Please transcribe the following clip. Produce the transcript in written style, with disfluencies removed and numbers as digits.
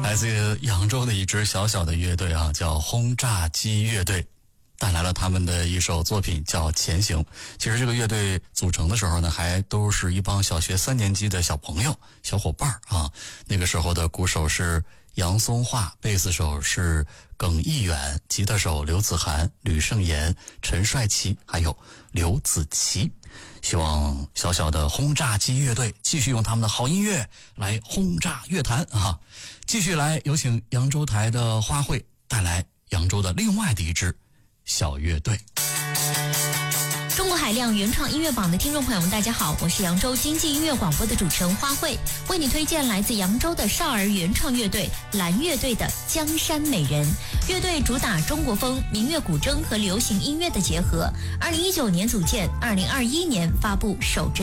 来自扬州的一支小小的乐队啊，叫轰炸机乐队，带来了他们的一首作品叫《前行》。其实这个乐队组成的时候呢，还都是一帮小学3年级的小朋友、小伙伴啊。那个时候的鼓手是杨松化，贝斯手是耿毅远，吉他手刘子涵、吕胜言、陈帅奇，还有刘子琪。希望小小的轰炸机乐队继续用他们的好音乐来轰炸乐坛啊！继续来有请扬州台的花卉带来扬州的另外的一支小乐队。 中国海量原创音乐榜的听众朋友们，大家好，我是扬州经济音乐广播的主持人花卉，为你推荐来自扬州的少儿原创乐队蓝乐队的《江山美人》。乐队主打中国风、民乐古筝和流行音乐的结合。2019年组建，2021年发布首支